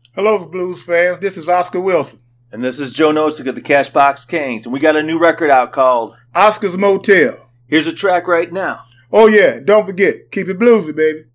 Hello, blues fans. This is Oscar Wilson. And this is Joe Nosek of the Cashbox Kings. And we got a new record out called Oscar's Motel. Here's a track right now. Oh, yeah. Don't forget. Keep it bluesy, baby.